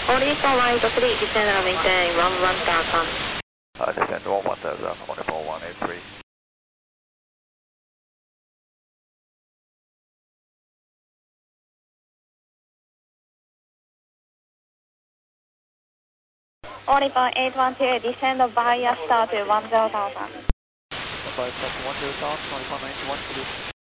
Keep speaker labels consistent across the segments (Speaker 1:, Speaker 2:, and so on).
Speaker 1: All Eagle White 3, descend and maintain 11,000.
Speaker 2: Descend 11,000, 24183.
Speaker 3: All Eagle 812, descend via start to 10,000.
Speaker 2: Via start to 10,000, 2491, please.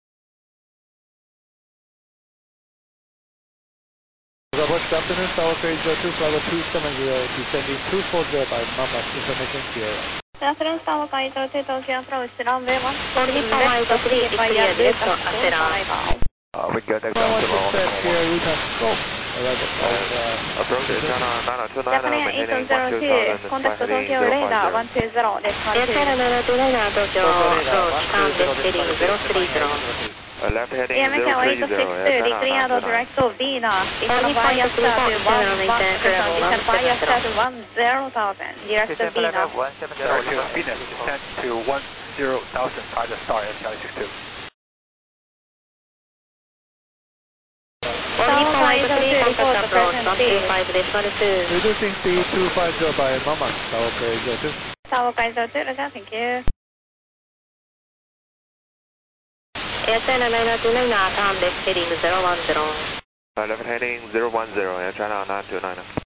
Speaker 4: Robert, good afternoon, Tower Crazy 02, Flight 270, descending 240 by Mama, information here.
Speaker 3: Good afternoon, Tower Crazy 02, Tokyo approach, runway 13
Speaker 1: All Eagle White 3, clear direct to Asera.
Speaker 2: We got a
Speaker 4: One success here, we can go.
Speaker 2: Approach China 929,
Speaker 3: Japan
Speaker 2: maintaining
Speaker 3: 802, contact Tokyo radar 120,
Speaker 1: Airplane 929, Tokyo, approach, turn left heading 030.
Speaker 2: Left heading
Speaker 3: AMK
Speaker 2: 030,
Speaker 3: 862, declare the direct to Vina, descend via start to 10,000, via start to 10,000, direct to Vina.
Speaker 2: Venus, descend to 10,000, target star, AMK 862.
Speaker 1: All Eagle White 3, contact approach, 125, decimal 2.
Speaker 4: Reducing speed 250 by Mama, Tower Crazy 02.
Speaker 3: Tower Crazy 02, Roger, thank you.
Speaker 1: Airplane 929, turn left heading 010.
Speaker 2: Left heading 010, Air China 929.